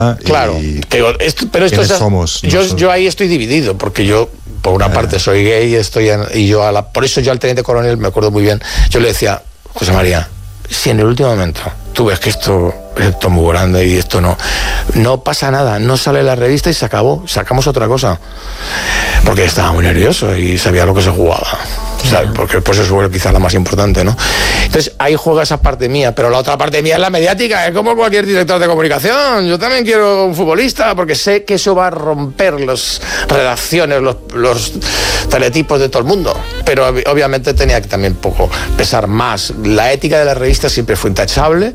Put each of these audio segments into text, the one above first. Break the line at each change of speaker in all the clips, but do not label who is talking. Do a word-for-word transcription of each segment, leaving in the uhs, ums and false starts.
Claro,
y
digo, esto, pero esto es,
somos
yo, yo ahí estoy dividido, porque yo por una parte soy gay, estoy en, y yo a la, por eso yo al teniente coronel me acuerdo muy bien, yo le decía, José María, si en el último momento tú ves que esto, esto es muy grande y esto no, no pasa nada, no sale la revista y se acabó, sacamos otra cosa, porque estaba muy nervioso y sabía lo que se jugaba, ¿sabes? Porque pues eso es quizás la más importante, ¿no? Entonces ahí juega esa parte mía, pero la otra parte mía es la mediática, es como cualquier director de comunicación, yo también quiero un futbolista, porque sé que eso va a romper las redacciones, los, los teletipos de todo el mundo, pero obviamente tenía que también poco pesar más, la ética de la revista siempre fue intachable.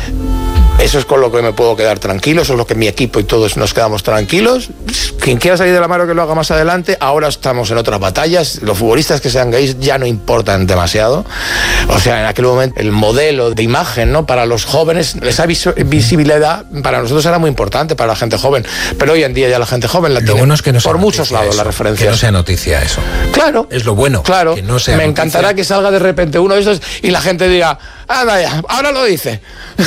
Eso es con lo que me puedo quedar tranquilo, eso es lo que mi equipo y todos nos quedamos tranquilos. Quien quiera salir de la mano que lo haga más adelante. Ahora estamos en otras batallas, los futbolistas que sean gays ya no importan demasiado. O sea, en aquel momento el modelo de imagen, ¿no?, para los jóvenes, esa visibilidad para nosotros era muy importante, para la gente joven, pero hoy en día ya la gente joven la
lo
tiene
bueno es que no
por muchos lados
eso,
la referencia.
Que no sea noticia eso.
Claro.
Es lo bueno.
Claro.
Que no sea
me
noticia.
encantará que salga de repente uno de esos y la gente diga, anda ya, ahora lo dice.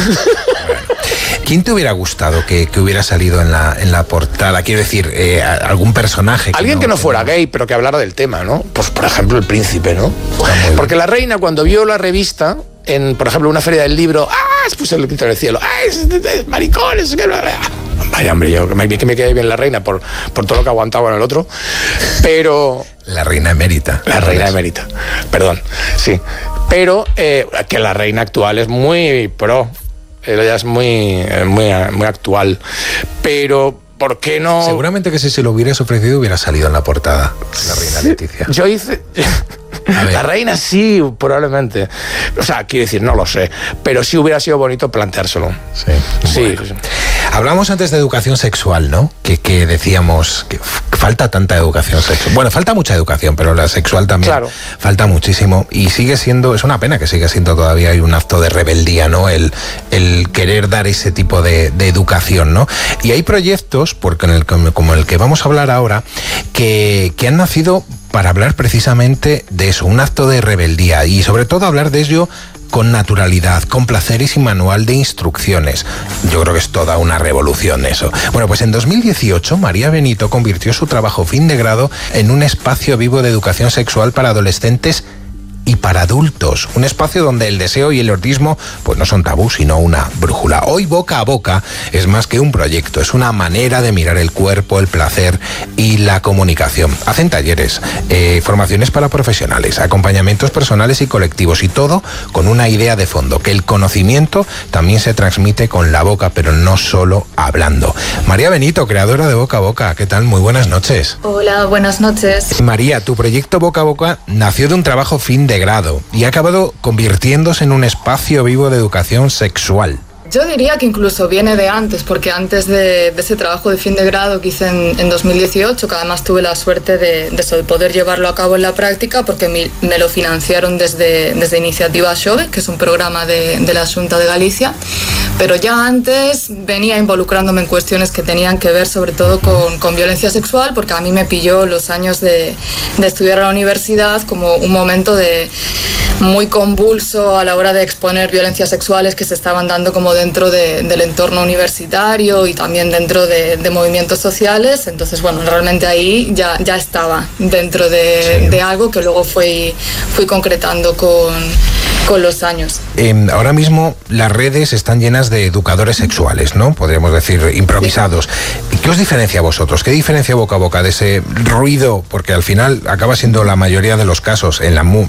¿Quién te hubiera gustado que, que hubiera salido en la, en la portada? Quiero decir, eh, algún personaje. Que
Alguien
no,
que no
que
fuera
no...
gay, pero que hablara del tema, ¿no? Pues, por ejemplo, el príncipe, ¿no? Porque la reina, cuando vio la revista, en, por ejemplo, una feria del libro, ¡ah! Se puso el grito del cielo, ¡ah! Es, es, es maricones, que bla, bla. Vaya, hombre, yo que me, que me quede bien la reina por, por todo lo que aguantaba en el otro, pero...
La reina emérita.
La reina emérita, perdón, sí. Pero eh, que la reina actual es muy pro, ella es muy, muy, muy actual, pero ¿por qué no?
Seguramente que si se lo hubieras ofrecido hubiera salido en la portada, la reina Leticia.
Yo hice... La reina sí, probablemente. O sea, quiero decir, no lo sé, pero sí hubiera sido bonito planteárselo.
Sí.
Sí.
Bueno. Hablamos antes de educación sexual, ¿no? Que, que decíamos que falta tanta educación sexual. Bueno, falta mucha educación, pero la sexual también claro. falta muchísimo. Y sigue siendo, es una pena que siga siendo todavía hay un acto de rebeldía, ¿no? El, el querer dar ese tipo de, de educación, ¿no? Y hay proyectos, porque en el, como el que vamos a hablar ahora, que, que han nacido para hablar precisamente de eso, un acto de rebeldía y sobre todo hablar de ello con naturalidad, con placer y sin manual de instrucciones. Yo creo que es toda una revolución eso. Bueno, pues en dos mil dieciocho María Benito convirtió su trabajo fin de grado en un espacio vivo de educación sexual para adolescentes y para adultos, un espacio donde el deseo y el erotismo pues no son tabú, sino una brújula. Hoy Boca a Boca es más que un proyecto, es una manera de mirar el cuerpo, el placer y la comunicación. Hacen talleres, eh, formaciones para profesionales, acompañamientos personales y colectivos, y todo con una idea de fondo, que el conocimiento también se transmite con la boca, pero no solo hablando. María Benito, creadora de Boca a Boca, ¿qué tal? Muy buenas noches.
Hola, buenas noches.
María, tu proyecto Boca a Boca nació de un trabajo fin de grado y ha acabado convirtiéndose en un espacio vivo de educación sexual.
Yo diría que incluso viene de antes, porque antes de, de ese trabajo de fin de grado que hice en, en dos mil dieciocho, que además tuve la suerte de, de, eso, de poder llevarlo a cabo en la práctica, porque me, me lo financiaron desde, desde Iniciativa Xove, que es un programa de, de la Xunta de Galicia, pero ya antes venía involucrándome en cuestiones que tenían que ver sobre todo con, con violencia sexual, porque a mí me pilló los años de, de estudiar a la universidad como un momento de muy convulso a la hora de exponer violencias sexuales que se estaban dando como dentro de, del entorno universitario y también dentro de, de movimientos sociales. Entonces, bueno, realmente ahí ya, ya estaba dentro de, sí. de algo que luego fui, fui concretando con, con los años.
Eh, ahora mismo las redes están llenas de educadores sexuales, ¿no? Podríamos decir improvisados. Sí. ¿Qué os diferencia a vosotros? ¿Qué diferencia Boca a Boca de ese ruido? Porque al final acaba siendo la mayoría de los casos, en la muy,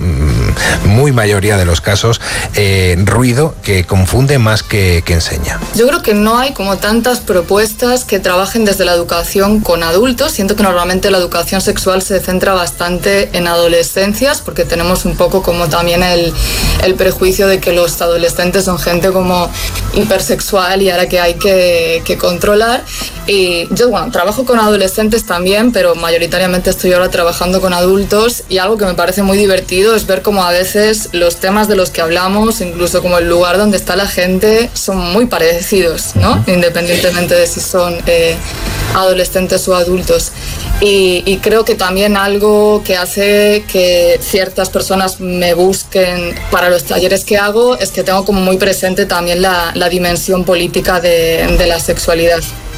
muy mayoría de los casos, eh, ruido que confunde más que, que enseña.
Yo creo que no hay como tantas propuestas que trabajen desde la educación con adultos. Siento que normalmente la educación sexual se centra bastante en adolescencias, porque tenemos un poco como también el, el prejuicio de que los adolescentes son gente como hipersexual y ahora que hay que, que controlar. Y yo, bueno, trabajo con adolescentes también, pero mayoritariamente estoy ahora trabajando con adultos, y algo que me parece muy divertido es ver cómo a veces los temas de los que hablamos, incluso como el lugar donde está la gente, son muy parecidos, ¿no? Independientemente de si son eh, adolescentes o adultos. Y, y creo que también algo que hace que ciertas personas me busquen para los talleres que hago es que tengo como muy presente también la, la dimensión política de, de la sexualidad.